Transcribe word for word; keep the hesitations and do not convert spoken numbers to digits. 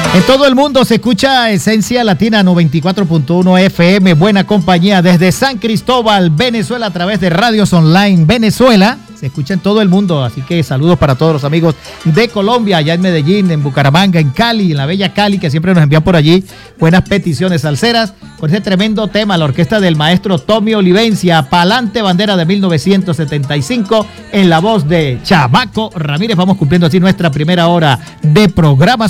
En todo el mundo se escucha Esencia Latina noventa y cuatro punto uno F M, buena compañía desde San Cristóbal, Venezuela, a través de Radios Online Venezuela. Se escucha en todo el mundo, así que saludos para todos los amigos de Colombia, allá en Medellín, en Bucaramanga, en Cali, en la bella Cali, que siempre nos envían por allí buenas peticiones salseras, con ese tremendo tema, la orquesta del maestro Tommy Olivencia, Pa'lante Bandera de mil novecientos setenta y cinco, en la voz de Chamaco Ramírez. Vamos cumpliendo así nuestra primera hora de programa.